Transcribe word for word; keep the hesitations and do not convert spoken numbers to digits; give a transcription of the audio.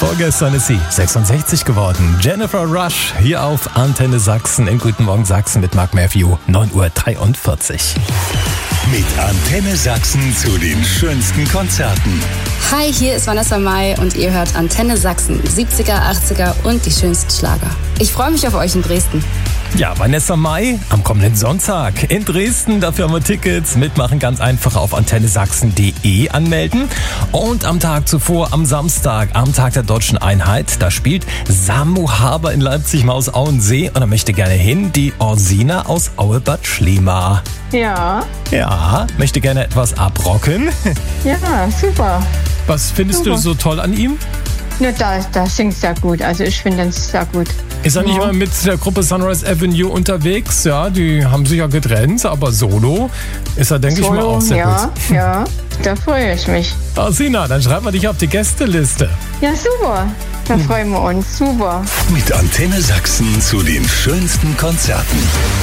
Vorgestern ist sie sechsundsechzig geworden. Jennifer Rush hier auf Antenne Sachsen in Guten Morgen Sachsen mit Mark Matthew, neun Uhr dreiundvierzig. Mit Antenne Sachsen zu den schönsten Konzerten. Hi, hier ist Vanessa Mai und ihr hört Antenne Sachsen, siebziger, achtziger und die schönsten Schlager. Ich freue mich auf euch in Dresden. Ja, Vanessa Mai am kommenden Sonntag in Dresden. Dafür haben wir Tickets. Mitmachen ganz einfach auf antenne sachsen punkt de anmelden. Und am Tag zuvor, am Samstag, am Tag der Deutschen Einheit, da spielt Samu Haber in Leipzig Maus Auensee. Und da möchte gerne hin die Orsina aus Aue-Bad Schlema. Ja. Ja, möchte gerne etwas abrocken. Ja, super. Was findest Super. du so toll an ihm? Ja, da, da singt sehr gut. Also ich finde es sehr gut. Ist er nicht Ja. mal mit der Gruppe Sunrise Avenue unterwegs? Ja, die haben sich ja getrennt, aber solo ist er, denke ich mir, auch sehr ja, gut. ja, da freue ich mich. Orsina, dann schreiben wir dich auf die Gästeliste. Ja, super. Da freuen wir uns. Super. Mit Antenne Sachsen zu den schönsten Konzerten.